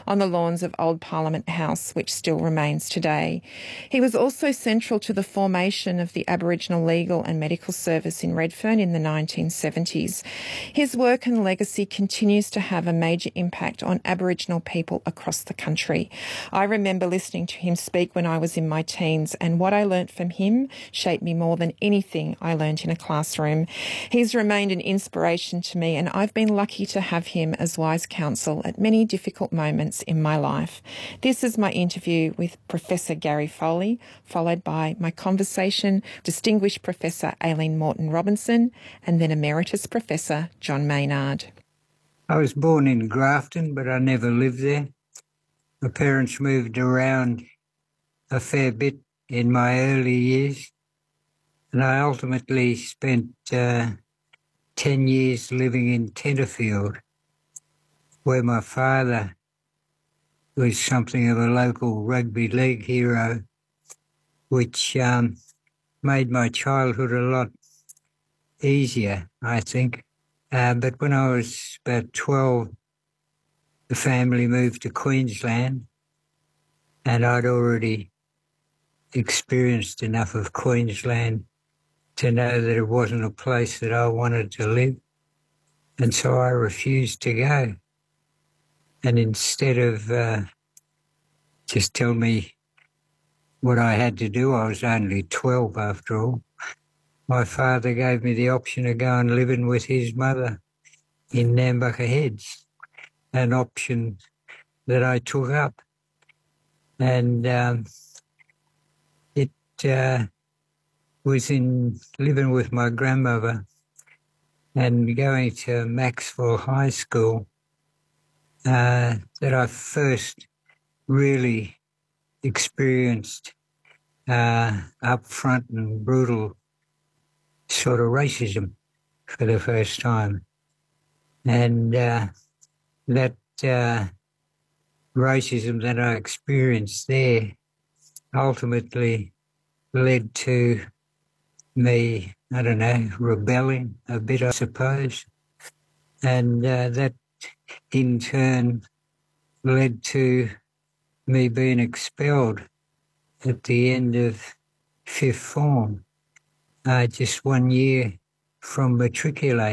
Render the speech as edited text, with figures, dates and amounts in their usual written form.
on the lawns of Old Parliament House, which still remains today. He was also central to the formation of the Aboriginal Legal and Medical Service in Redfern in the 1970s. His work and legacy continues to have a major impact on Aboriginal people across the country. I remember listening to him speak when I was in my teens, and what I learnt from him shaped me more than anything I learnt in a classroom. He's remained an inspiration to me, and I've been lucky to have him as wise counsel at many difficult moments in my life. This is my interview with Professor Gary Foley, followed by my conversation with Distinguished Professor Aileen Moreton-Robinson and then Emeritus Professor John Maynard. I was born in Grafton, but I never lived there. My parents moved around a fair bit in my early years, and I ultimately spent 10 years living in Tenterfield, where my father was something of a local rugby league hero, which made my childhood a lot easier, I think. But when I was about 12, the family moved to Queensland, and I'd already experienced enough of Queensland to know that it wasn't a place that I wanted to live. And so I refused to go. And instead of just tell me what I had to do, I was only 12 after all, my father gave me the option of going living with his mother in Nambucca Heads, an option that I took up. And it was in living with my grandmother and going to Maxwell High School that I first really experienced upfront and brutal sort of racism for the first time. And that racism that I experienced there ultimately led to me, I don't know, rebelling a bit, I suppose. And that in turn led to me being expelled at the end of fifth form, just 1 year from matriculating.